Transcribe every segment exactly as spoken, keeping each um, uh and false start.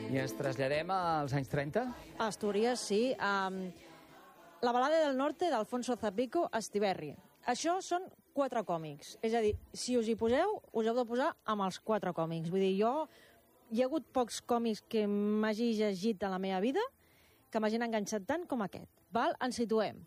I ens traslladem als anys trenta? A Astúries, sí. Um, la balada del norte d'Alfonso Zapico, Estiberri. Això són quatre còmics. És a dir, si us hi poseu, us heu de posar amb els quatre còmics. Vull dir, jo... Hi ha hagut pocs còmics que m'hagi llegit a la meva vida que m'hagin enganxat tant com aquest. Val? Ens situem.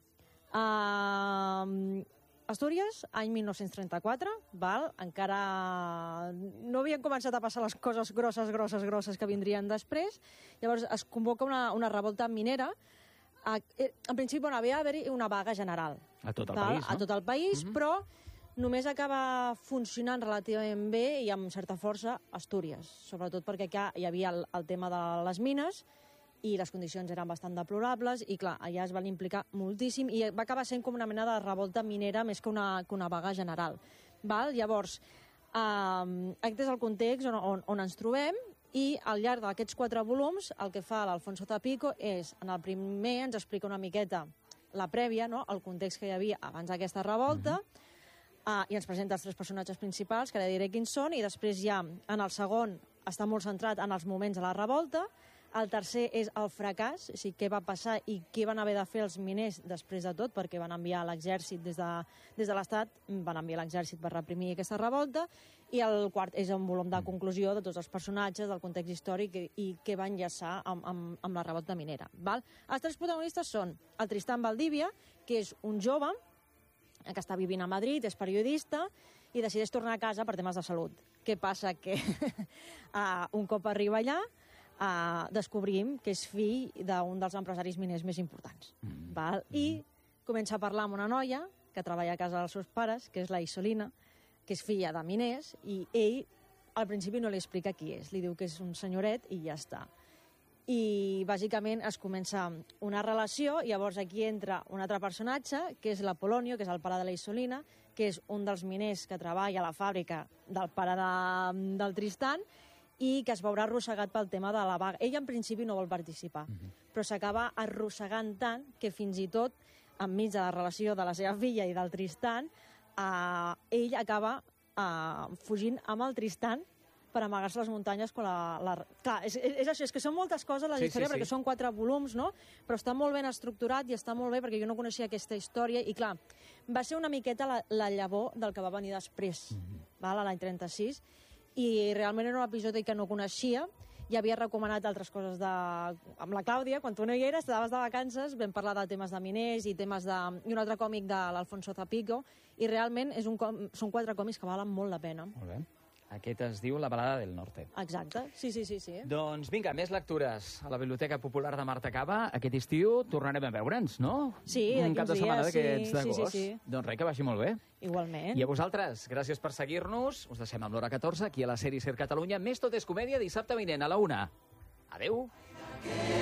Uh, Astúries, any mil nou-cents trenta-quatre, val? Encara no havien començat a passar les coses grosses, grosses, grosses que vindrien després. Llavors es convoca una, una revolta minera. Uh, en principi, bueno, havia d'haver-hi una vaga general. A tot el val? país, no? A tot el país, Mm-hmm. però només acaba funcionant relativament bé i amb certa força Astúries, sobretot perquè hi havia el, el tema de les mines i les condicions eren bastant deplorables i, clar, allà es van implicar moltíssim i va acabar sent com una mena de revolta minera més que una, que una vaga general. Val? Llavors, eh, aquest és el context on, on, on ens trobem i al llarg d'aquests quatre volums el que fa l'Alfonso Zapico és, en el primer ens explica una miqueta la prèvia, no? El context que hi havia abans d'aquesta revolta, mm-hmm. Uh, i ens presenta els tres personatges principals, que ara diré quins són, i després ja, en el segon, està molt centrat en els moments de la revolta, el tercer és el fracàs, o sigui, què va passar i què van haver de fer els miners després de tot, perquè van enviar l'exèrcit des de, des de l'Estat, van enviar l'exèrcit per reprimir aquesta revolta, i el quart és un volum de conclusió de tots els personatges, del context històric i, i què va enllaçar amb, amb, amb la revolta minera. Val? Els tres protagonistes són el Tristan Valdivia, que és un jove, que està vivint a Madrid, és periodista, i decideix tornar a casa per temes de salut. Què passa? Que uh, un cop arriba allà, uh, descobrim que és fill d'un dels empresaris miners més importants. Mm. Val? I comença a parlar amb una noia que treballa a casa dels seus pares, que és la Isolina, que és filla de miners, i ell al principi no li explica qui és. Li diu que és un senyoret i ja està. I bàsicament es comença una relació i llavors aquí entra un altre personatge que és l'Apolonio, que és el pare de la Isolina, que és un dels miners que treballa a la fàbrica del pare de, del Tristan i que es veurà arrossegat pel tema de la vaga. Ell en principi no vol participar, mm-hmm. però s'acaba arrossegant tant que fins i tot enmig de la relació de la seva filla i del Tristan eh, ell acaba eh, fugint amb el Tristan per amagar-se a les muntanyes quan la... la... Clar, és, és això, és que són moltes coses la sí, història, sí, perquè sí. són quatre volums, no? Però està molt ben estructurat i està molt bé perquè jo no coneixia aquesta història i, clar, va ser una miqueta la, la llavor del que va venir després, mm-hmm. val, a l'any trenta-sis, i realment era un episodi que no coneixia, i havia recomanat altres coses de... amb la Clàudia, quan tu no hi eres, estaves de vacances, vam parlar de temes de miners i temes de... i un altre còmic de l'Alfonso Zapico, i realment és un com... són quatre còmics que valen molt la pena. Molt bé. Aquest es diu La balada del norte. Exacte, sí, sí, sí. sí. Doncs vinga, més lectures a la Biblioteca Popular de Marta Cava. Aquest estiu tornarem a veure'ns, no? Sí, un cap de dies, setmana d'aquests sí, d'agost. sí, sí, sí. Doncs res, que vagi molt bé. Igualment. I a vosaltres, gràcies per seguir-nos. Us deixem amb l'Hora catorze, aquí a la sèrie Ser Catalunya. Més Tot és Comèdia, dissabte vinent a la una. Adéu.